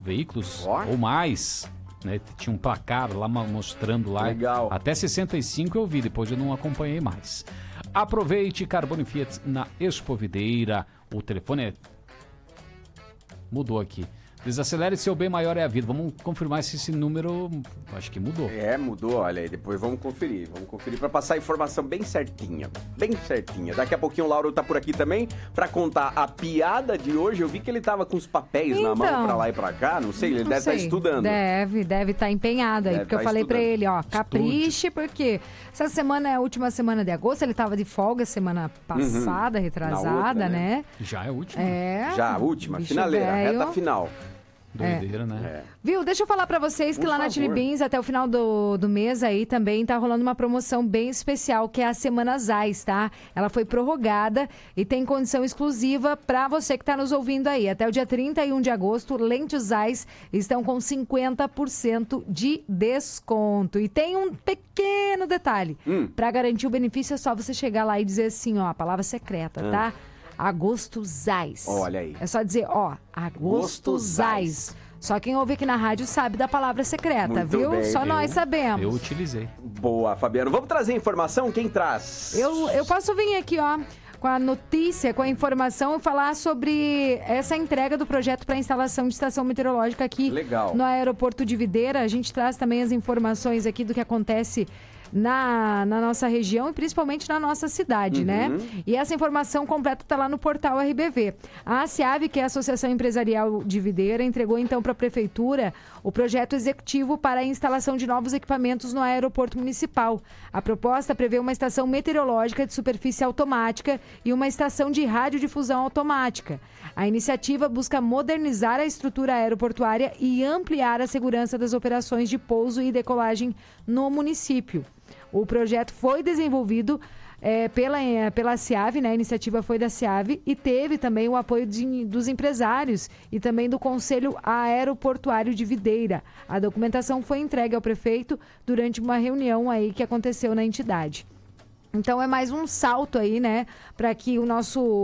veículos ou mais, né? Tinha um placar lá mostrando lá. Legal. Até 65 eu vi, depois eu não acompanhei mais. Aproveite Carbone Fiat na Expo Videira. O telefone mudou aqui. Desacelere, seu bem maior é a vida. Vamos confirmar se esse número, acho que mudou. Mudou, olha aí, depois vamos conferir para passar a informação bem certinha, Daqui a pouquinho o Lauro tá por aqui também para contar a piada de hoje. Eu vi que ele tava com os papéis na mão para lá e para cá, não sei, ele deve estar estudando. Deve estar empenhado aí, porque eu falei para ele, capriche, porque essa semana é a última semana de agosto, ele tava de folga semana passada, retrasada, né? Já é a última. Já a última, finaleira, reta final. Doideira, né? Viu? Deixa eu falar pra vocês que lá na Chili Beans, até o final do mês aí, também tá rolando uma promoção bem especial, que é a Semana Zais, tá? Ela foi prorrogada e tem condição exclusiva pra você que tá nos ouvindo aí. Até o dia 31 de agosto, lentes Zais estão com 50% de desconto. E tem um pequeno detalhe. Pra garantir o benefício, é só você chegar lá e dizer assim, a palavra secreta, tá? Agosto Zais. Olha aí. É só dizer, Agosto Zais. Só quem ouve aqui na rádio sabe da palavra secreta, muito viu? Bem, só nós sabemos. Eu utilizei. Boa, Fabiano. Vamos trazer informação? Quem traz? Eu posso vir aqui, com a notícia, com a informação e falar sobre essa entrega do projeto para instalação de estação meteorológica aqui no aeroporto de Videira. A gente traz também as informações aqui do que acontece na nossa região e principalmente na nossa cidade, né? E essa informação completa está lá no portal RBV. A ASEAV, que é a Associação Empresarial de Videira, entregou então para a Prefeitura o projeto executivo para a instalação de novos equipamentos no aeroporto municipal. A proposta prevê uma estação meteorológica de superfície automática e uma estação de radiodifusão automática. A iniciativa busca modernizar a estrutura aeroportuária e ampliar a segurança das operações de pouso e decolagem no município. O projeto foi desenvolvido pela SEAV, né? A iniciativa foi da SEAV e teve também o apoio dos empresários e também do Conselho Aeroportuário de Videira. A documentação foi entregue ao prefeito durante uma reunião aí que aconteceu na entidade. Então é mais um salto aí, né, para que o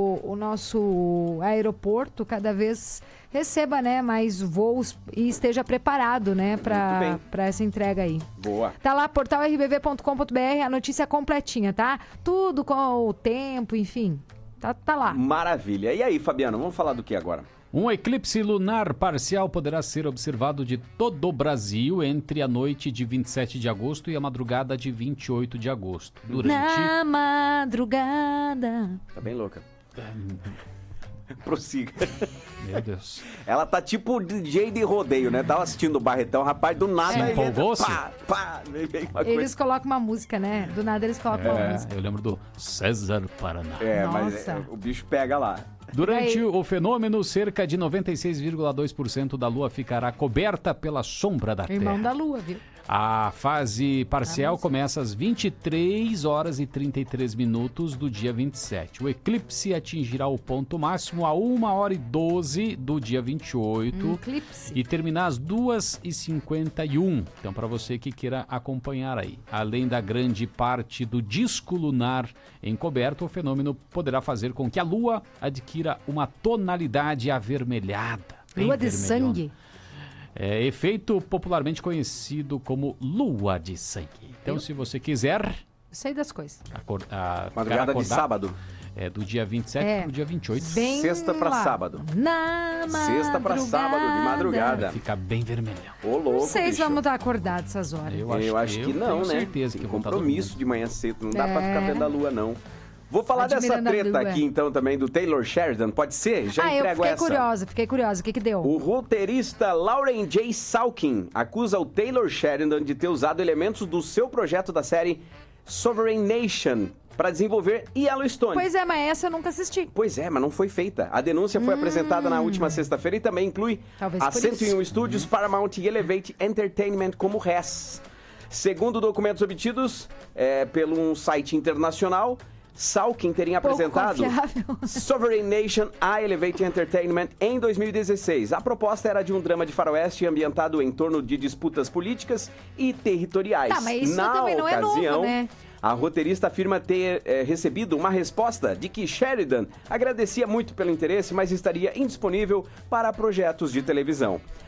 nosso aeroporto cada vez receba, né, mais voos e esteja preparado, né, para essa entrega aí. Boa. Tá lá, portalrbv.com.br, a notícia completinha, tá? Tudo com o tempo, enfim, tá lá. Maravilha. E aí, Fabiano, vamos falar do que agora? Um eclipse lunar parcial poderá ser observado de todo o Brasil entre a noite de 27 de agosto e a madrugada de 28 de agosto. Na madrugada. Tá bem louca. Prossiga. Meu Deus. Ela tá tipo DJ de rodeio, né? Tava assistindo o Barretão, rapaz, do nada... Empolgou-se? Eles colocam uma música, né? Do nada eles colocam uma música. Eu lembro do César Paraná. Mas o bicho pega lá. Durante o fenômeno, cerca de 96,2% da Lua ficará coberta pela sombra da Terra. Irmão da Lua, viu? A fase parcial começa às 23 horas e 33 minutos do dia 27. O eclipse atingirá o ponto máximo a 1h12 do dia 28 e terminar às 2h51. Então, para você que queira acompanhar aí. Além da grande parte do disco lunar encoberto, o fenômeno poderá fazer com que a Lua adquira uma tonalidade avermelhada. Lua de sangue. É efeito popularmente conhecido como lua de sangue. Então, se você quiser... Sei das coisas. Madrugada de sábado. Do dia 27 pro dia 28. Sexta pra sábado. Na madrugada. Sexta pra sábado, de madrugada. Vai ficar bem vermelhão. Ô, louco, não sei se vamos estar acordados essas horas. Eu acho que não, né? Certeza tem que compromisso de manhã cedo. Não dá pra ficar vendo a lua, não. Vou falar dessa treta aqui, então, também do Taylor Sheridan. Pode ser? Já entrego essa. Fiquei curiosa. O que deu? O roteirista Lauren J. Salkin acusa o Taylor Sheridan de ter usado elementos do seu projeto da série Sovereign Nation para desenvolver Yellowstone. Pois é, mas essa eu nunca assisti. Pois é, mas não foi feita. A denúncia foi apresentada na última sexta-feira e também inclui a 101 Studios, Paramount e Elevate Entertainment como réis. Segundo documentos obtidos pelo um site internacional, Salkin teria apresentado Sovereign Nation a Elevate Entertainment em 2016. A proposta era de um drama de faroeste ambientado em torno de disputas políticas e territoriais. Tá, mas isso na também não ocasião, é novo, né? A roteirista afirma ter recebido uma resposta de que Sheridan agradecia muito pelo interesse, mas estaria indisponível para projetos de televisão.